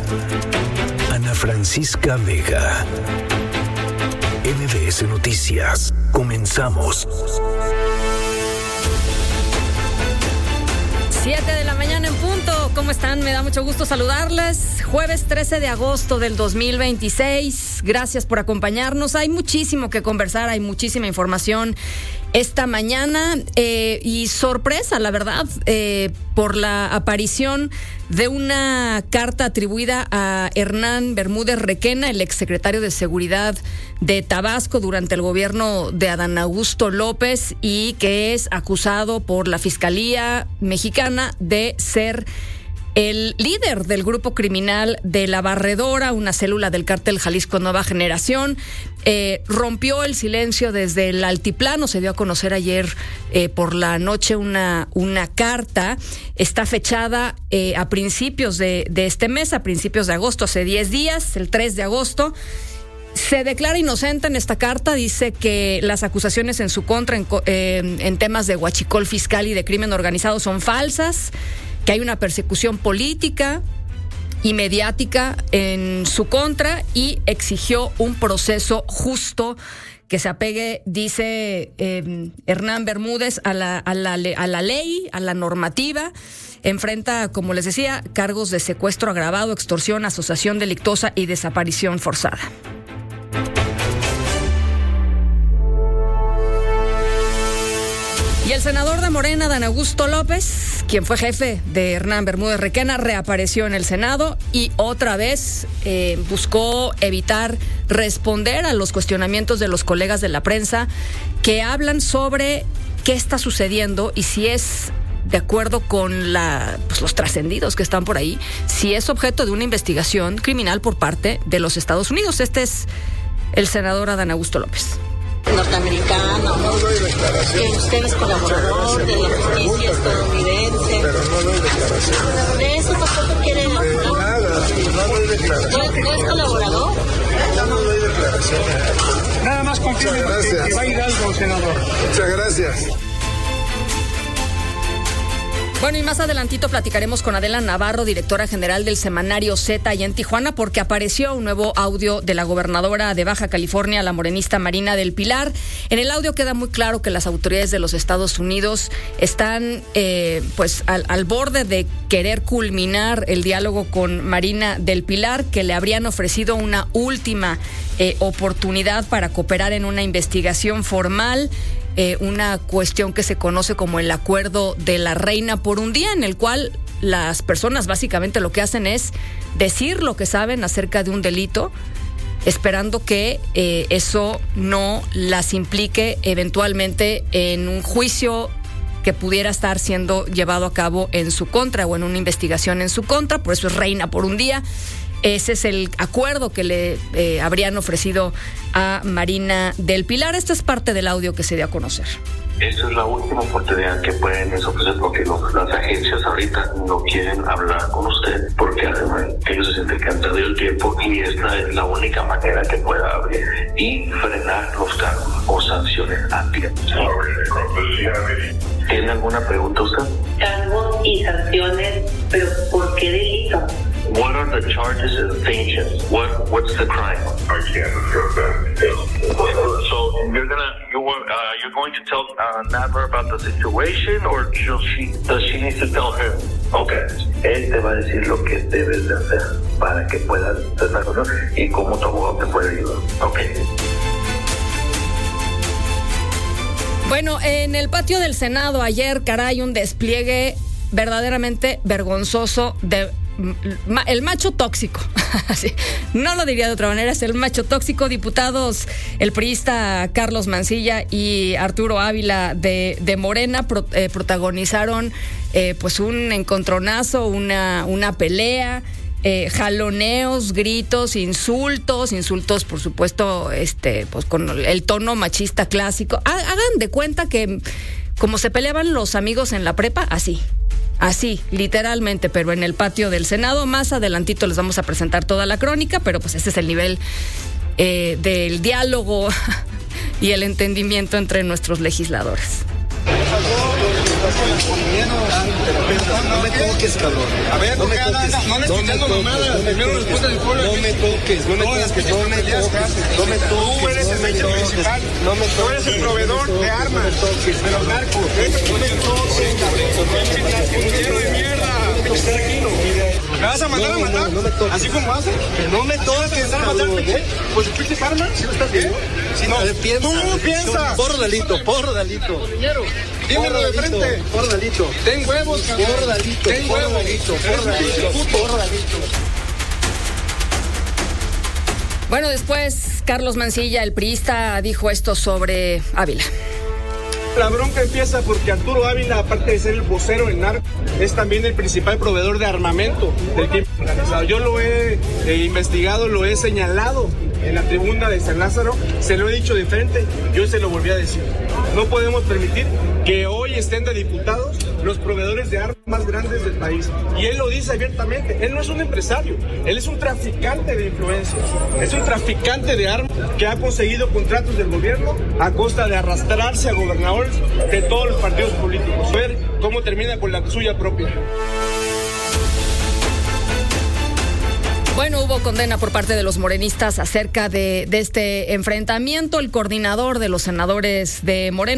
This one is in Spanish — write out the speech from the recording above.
Ana Francisca Vega. MBS Noticias. Comenzamos. 7 de la mañana en punto. ¿Cómo están? Me da mucho gusto saludarles. Jueves 13 de agosto del 2026. Gracias por acompañarnos. Hay muchísimo que conversar, hay muchísima información esta mañana y sorpresa, la verdad, por la aparición de una carta atribuida a Hernán Bermúdez Requena, el exsecretario de Seguridad de Tabasco durante el gobierno de Adán Augusto López, y que es acusado por la Fiscalía Mexicana de ser el líder del grupo criminal de La Barredora, una célula del cártel Jalisco Nueva Generación. Rompió el silencio desde el altiplano. Se dio a conocer ayer por la noche una carta. Está fechada a principios de este mes, a principios de agosto, hace 10 días, el 3 de agosto. Se declara inocente en esta carta. Dice que las acusaciones en su contra en temas de huachicol fiscal y de crimen organizado son falsas, que hay una persecución política y mediática en su contra, y exigió un proceso justo que se apegue, dice Hernán Bermúdez, a la ley, a la normativa. Enfrenta, como les decía, cargos de secuestro agravado, extorsión, asociación delictuosa y desaparición forzada. Y el senador de Morena, Adán Augusto López, quien fue jefe de Hernán Bermúdez Requena, reapareció en el Senado y otra vez buscó evitar responder a los cuestionamientos de los colegas de la prensa que hablan sobre qué está sucediendo y si es, de acuerdo con los trascendidos que están por ahí, si es objeto de una investigación criminal por parte de los Estados Unidos. Este es el senador Adán Augusto López. Norteamericano, que usted es colaborador de la justicia estadounidense. Pero no doy declaración. ¿De eso tampoco quiere hablar? Nada, no doy declaración. ¿No es colaborador? No doy declaración. Nada más confirme que va a ir algo, senador. Muchas gracias. Bueno, y más adelantito platicaremos con Adela Navarro, directora general del semanario Z allá en Tijuana, porque apareció un nuevo audio de la gobernadora de Baja California, la morenista Marina del Pilar. En el audio queda muy claro que las autoridades de los Estados Unidos están al borde de querer culminar el diálogo con Marina del Pilar, que le habrían ofrecido una última oportunidad para cooperar en una investigación formal. Una cuestión que se conoce como el acuerdo de la reina por un día, en el cual las personas básicamente lo que hacen es decir lo que saben acerca de un delito, esperando que eso no las implique eventualmente en un juicio que pudiera estar siendo llevado a cabo en su contra o en una investigación en su contra. Por eso es reina por un día. Ese es el acuerdo que le habrían ofrecido a Marina del Pilar. Esta es parte del audio que se dio a conocer. Esta es la última oportunidad que pueden ofrecer, porque las agencias ahorita no quieren hablar con usted, porque además ellos se sienten que han perdido el tiempo, y esta es la única manera que pueda abrir y frenar los cargos o sanciones a tiempo. ¿Tiene alguna pregunta usted? Cargos y sanciones, pero ¿por qué delito? What are the charges and sanctions? What's the crime? I can't discuss that. So you're going to tell Navra about the situation, or does she need to tell him? Okay. Él te va a decir lo que debes de hacer para que puedas hacer la cosa y cómo tu abogado te puede ayudar. Okay. Bueno, en el patio del Senado ayer, caray, un despliegue verdaderamente vergonzoso de el macho tóxico. No lo diría de otra manera, es el macho tóxico. Diputados, el priista Carlos Mancilla y Arturo Ávila de Morena protagonizaron pues un encontronazo, una pelea, jaloneos, gritos, insultos por supuesto, pues con el tono machista clásico. Hagan de cuenta que como se peleaban los amigos en la prepa, así, literalmente, pero en el patio del Senado. Más adelantito les vamos a presentar toda la crónica, pero pues ese es el nivel del diálogo y el entendimiento entre nuestros legisladores. No me toques, cabrón. A ver, no me toques. No me escuchando mamadas. Primero respuesta del pueblo. No me toques, no me toques. Tú eres el medio principal. Tú eres el proveedor de armas de los narcos. No me toques, cabrón. De mierda. ¿Me vas a mandar a matar? No me toques. ¿Así como haces? Que no me toques, cabrón. Pues pinches armas. ¿Sí lo estás viendo? No, Tú piensas. Por Dalito. Dímelo de frente. Por Dalito. Ten huevos, cabrón. Por Dalito. Ten huevos. Por Dalito. Bueno, después Carlos Mancilla, el priista, dijo esto sobre Ávila. La bronca empieza porque Arturo Ávila, aparte de ser el vocero del narco, es también el principal proveedor de armamento del crimen organizado. Yo lo he investigado, lo he señalado en la tribuna de San Lázaro, se lo he dicho de frente, yo se lo volví a decir. No podemos permitir que hoy estén de diputados los proveedores de armas más grandes del país. Y él lo dice abiertamente, él no es un empresario, él es un traficante de influencia, es un traficante de armas que ha conseguido contratos del gobierno a costa de arrastrarse a gobernadores de todos los partidos políticos. Ver cómo termina con la suya propia. Bueno, hubo condena por parte de los morenistas acerca de este enfrentamiento. El coordinador de los senadores de Morena,